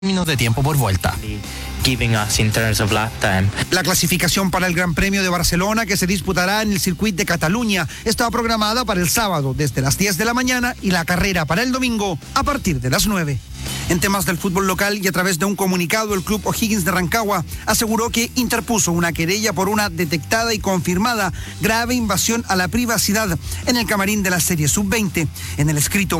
términos de tiempo por vuelta. Giving us in terms of lap time. La clasificación para el Gran Premio de Barcelona, que se disputará en el Circuit de Cataluña, estaba programada para el sábado desde las 10 de la mañana y la carrera para el domingo a partir de las 9. En temas del fútbol local y a través de un comunicado, el club O'Higgins de Rancagua aseguró que interpuso una querella por una detectada y confirmada grave invasión a la privacidad en el camarín de la Serie Sub-20. En el escrito